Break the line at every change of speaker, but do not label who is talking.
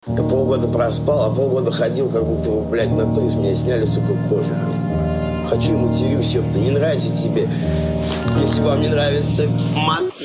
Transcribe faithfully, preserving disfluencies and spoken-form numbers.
Я полгода проспал, а полгода ходил, как будто, блядь, на то из меня сняли, сука, кожу, блядь. Хочу и матерюсь, ёпта. Не нравится тебе? Если вам не нравится мат...